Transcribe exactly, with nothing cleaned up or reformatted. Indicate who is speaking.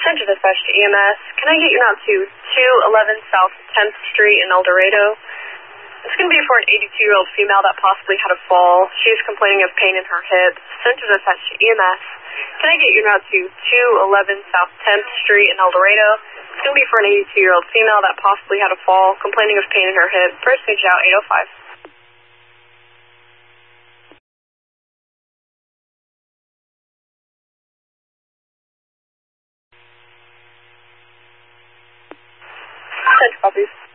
Speaker 1: Center dispatch to E M S. Can I get you out to two eleven South tenth Street in El Dorado? It's going to be for an eighty-two-year-old female that possibly had a fall. She's complaining of pain in her hip. Center dispatch to E M S. Can I get you out to two eleven South tenth Street in El Dorado? It's going to be for an eighty-two-year-old female that possibly had a fall, complaining of pain in her hip. First page out, eight oh five. Center copies.